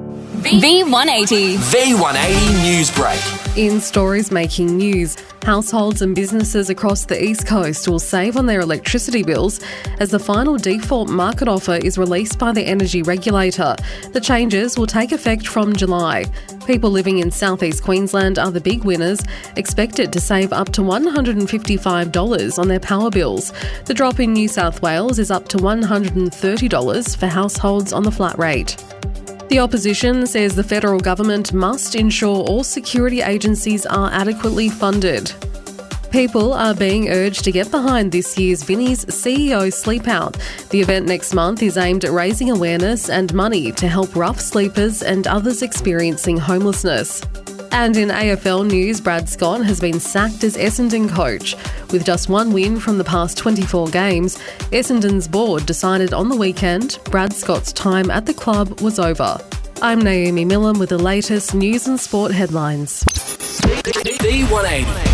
V180. V180 News Break. In stories making news, households and businesses across the East Coast will save on their electricity bills as the final default market offer is released by the energy regulator. The changes will take effect from July. People living in southeast Queensland are the big winners, expected to save up to $155 on their power bills. The drop in New South Wales is up to $130 for households on the flat rate. The opposition says the federal government must ensure all security agencies are adequately funded. People are being urged to get behind this year's Vinnie's CEO Sleep Out. The event next month is aimed at raising awareness and money to help rough sleepers and others experiencing homelessness. And in AFL news, Brad Scott has been sacked as Essendon coach. With just one win from the past 24 games, Essendon's board decided on the weekend Brad Scott's time at the club was over. I'm Naomi Millen with the latest news and sport headlines. V180.